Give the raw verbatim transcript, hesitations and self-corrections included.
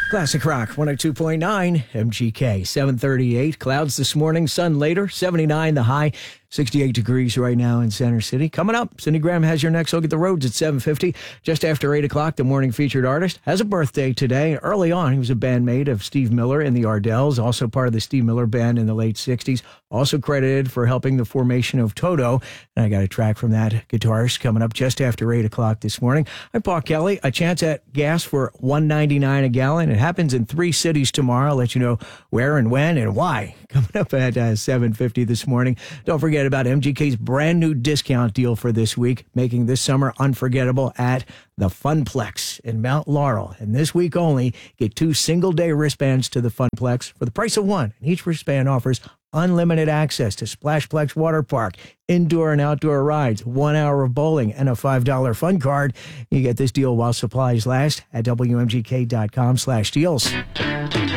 Classic Rock one oh two point nine M G K, seven thirty-eight. Clouds this morning, sun later, seventy-nine the high, sixty-eight degrees right now in Center City. Coming up, Cindy Graham has your next look at the roads at seven fifty. Just after eight o'clock, the morning featured artist has a birthday today. Early on, he was a bandmate of Steve Miller in the Ardells, also part of the Steve Miller Band in the late sixties, also credited for helping the formation of Toto. And I got a track from that guitarist coming up just after eight o'clock this morning. I'm Paul Kelly. A chance at gas for one ninety-nine a gallon. It happens in three cities tomorrow. I'll let you know where and when and why. Coming up at uh, seven fifty this morning. Don't forget about M G K's brand new discount deal for this week, making this summer unforgettable at the Funplex in Mount Laurel. And this week only, get two single-day wristbands to the Funplex for the price of one. And each wristband offers unlimited access to Splashplex Water Park, indoor and outdoor rides, one hour of bowling, and a five dollar fun card. You get this deal while supplies last at W M G K dot com slash deals.